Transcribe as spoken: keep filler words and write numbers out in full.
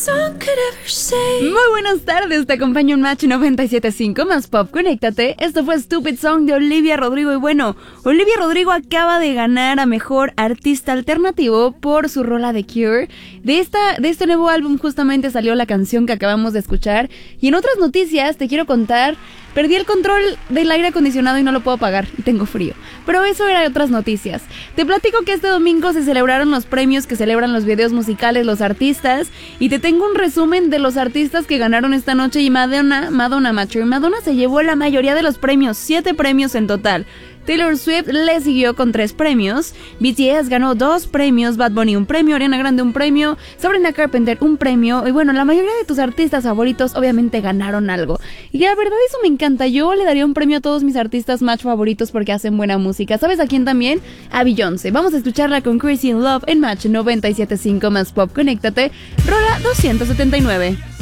Muy buenas tardes, te acompaño en Match noventa y siete punto cinco más Pop, conéctate. Esto fue Stupid Song de Olivia Rodrigo y bueno, Olivia Rodrigo acaba de ganar a Mejor Artista Alternativo por su rola The Cure. De, esta, de este nuevo álbum justamente salió la canción que acabamos de escuchar. Y en otras noticias te quiero contar, perdí el control del aire acondicionado y no lo puedo apagar y tengo frío. Pero eso era de otras noticias. Te platico que este domingo se celebraron los premios que celebran los videos musicales, los artistas. Y te tengo un resumen de los artistas que ganaron esta noche. Y Madonna, Madonna Macho, Madonna se llevó la mayoría de los premios, siete premios en total. Taylor Swift le siguió con tres premios, B T S ganó dos premios, Bad Bunny un premio, Ariana Grande un premio, Sabrina Carpenter un premio, y bueno, la mayoría de tus artistas favoritos obviamente ganaron algo. Y la verdad eso me encanta, yo le daría un premio a todos mis artistas match favoritos porque hacen buena música. ¿Sabes a quién también? A Beyoncé. Vamos a escucharla con Crazy in Love en Match noventa y siete punto cinco más Pop, conéctate, rola doscientos setenta y nueve.